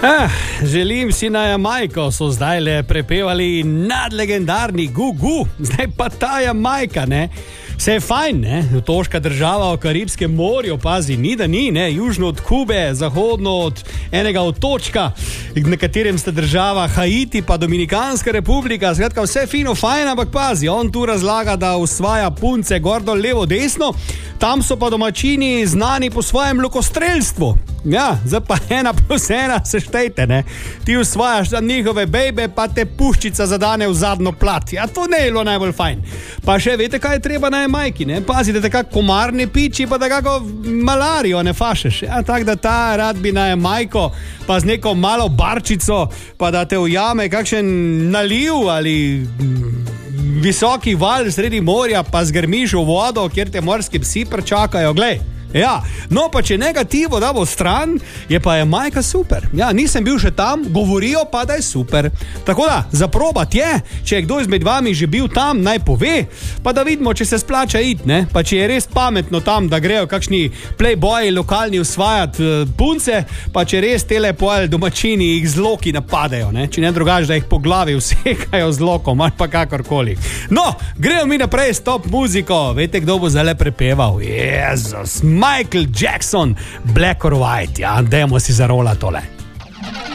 Želim si na Jamajko, so zdaj le prepevali nadlegendarni Gugu, zdaj pa ta Jamajka, ne? Vse je fajn, ne? Otoška država v Karibskem morju, pazi, ni da ni, ne? Južno od Kube, zahodno od enega otočka, na katerem sta država Haiti pa Dominikanska republika, skratka vse fino, fajn, ampak pazi, on tu razlaga, da usvaja punce gor dol, levo, desno, tam so pa domačini znani po svojem lokostrelstvu. Ja, zdaj pa 1+1 seštejte, ne. Ti usvajaš za njihove bejbe, pa te puščica zadane v zadnjo plat. Ja, to ne je bilo najbolj fajn. Pa še veste, kaj je treba na Jamajki, ne. Pazite, tako komar ne piči, pa tako malarijo ne fašeš. Ja, tako da ta rad bi na Jamajko, pa z neko malo barčico, pa da te ujame kakšen naliv ali visoki val sredi morja, pa zgrmiš v vodo, kjer te morski psi pričakajo, glej. Ja, no pa če negativo damo stran, je pa Jamajka super. Ja, nisem bil še tam, govorijo pa, da je super. Tako da, zaprobat je, če je kdo izmed vami že bil tam, naj pove, pa da vidimo, če se splača iti, ne? Pa če je res pametno tam, da grejo kakšni playboyi lokalni usvajati punce, pa če res tele pojeli domačini jih z loki napadejo, ne? Če ne drugače, da jih po glavi vsekajo z lokom, ali pa kakorkoli. No, grejo mi naprej s top muziko, veste, kdo bo zdaj prepeval? Jezus, Michael Jackson, Black or White, ja, dajmo si zarola tole.